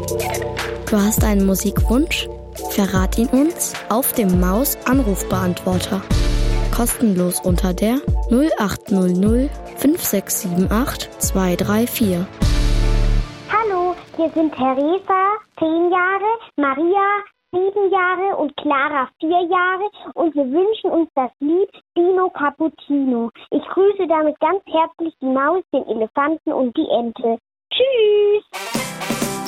Du hast einen Musikwunsch? Verrat ihn uns auf dem Maus-Anrufbeantworter. Kostenlos unter der 0800 5678 234. Hallo, hier sind Theresa, 10 Jahre, Maria, 7 Jahre und Clara, 4 Jahre und wir wünschen uns das Lied Dino Cappuccino. Ich grüße damit ganz herzlich die Maus, den Elefanten und die Ente. Tschüss!